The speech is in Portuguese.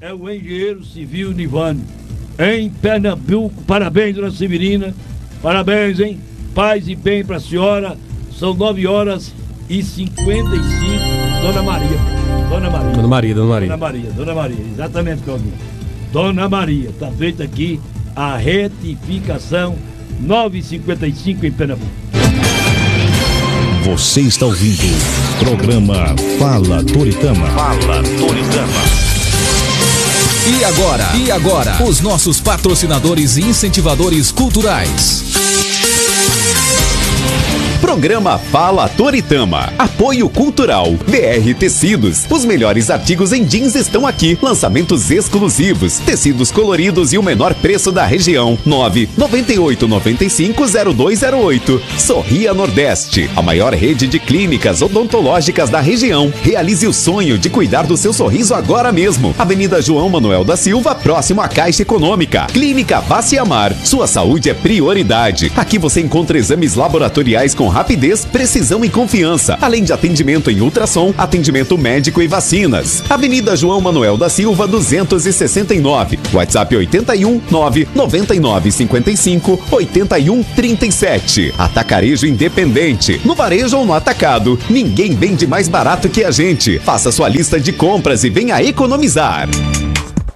é o engenheiro civil Nivane, em Pernambuco. Parabéns, dona Severina. Parabéns, hein? Paz e bem pra senhora. São 9h55. Dona Maria. Dona Maria. Dona Maria, Dona Maria. Dona Maria, Dona Maria. Exatamente, Claudinho. Dona Maria. Tá feita aqui a retificação. 9h55 em Pernambuco. Você está ouvindo o programa Fala Toritama. Fala Toritama. E agora, os nossos patrocinadores e incentivadores culturais. Programa Fala Toritama. Apoio Cultural. BR Tecidos. Os melhores artigos em jeans estão aqui. Lançamentos exclusivos. Tecidos coloridos e o menor preço da região. 998950208. Sorria Nordeste. A maior rede de clínicas odontológicas da região. Realize o sonho de cuidar do seu sorriso agora mesmo. Avenida João Manuel da Silva, próximo à Caixa Econômica. Clínica Vaciamar. Sua saúde é prioridade. Aqui você encontra exames laboratoriais com rapidez, precisão e confiança, além de atendimento em ultrassom, atendimento médico e vacinas. Avenida João Manuel da Silva, 269. WhatsApp 81 999 55 81 37. Atacarejo Independente. No varejo ou no atacado, ninguém vende mais barato que a gente. Faça sua lista de compras e venha economizar.